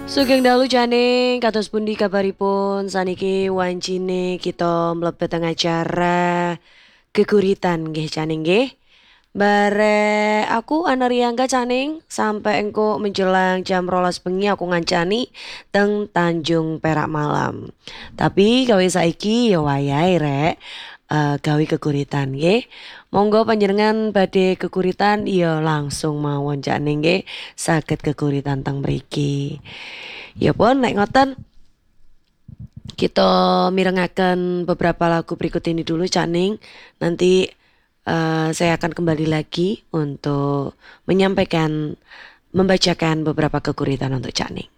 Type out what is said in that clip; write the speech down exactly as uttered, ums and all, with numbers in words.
Sugeng dalu janing kados pundi kabaripun saniki wancine kita mlebet teng acara geguritan nggih janing nggih. Bare aku Anariangga caning sampai engko menjelang jam rolas bengi aku ngancani teng Tanjung Perak Malam. Tapi gawe saiki ya wayahe rek eh, gawe geguritan nggih. Monggo panjenengan badhe geguritan ya langsung mawon janing nggih saged geguritan teng mriki. Ya pun nek ngoten kita mirengaken beberapa lagu berikut ini dulu Caning. Nanti eh, saya akan kembali lagi untuk menyampaikan membacakan beberapa keguritan untuk Caning.